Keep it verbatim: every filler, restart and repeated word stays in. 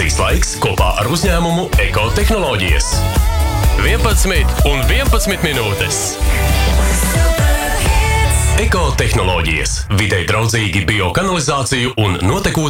Informācijas laiks kopā ar uzņēmumu Ekotehnoloģijas. vienpadsmit un vienpadsmit minūtes. Ekotehnoloģijas. Videi draudzīgi biokanalizāciju un notekūdens